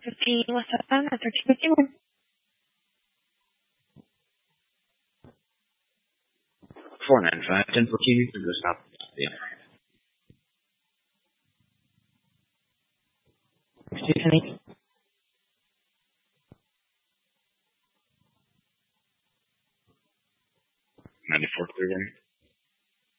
13, what's that time? 13:51. Four 9-5, 10-14, go stop. Yeah. Stephanie. 94 clear.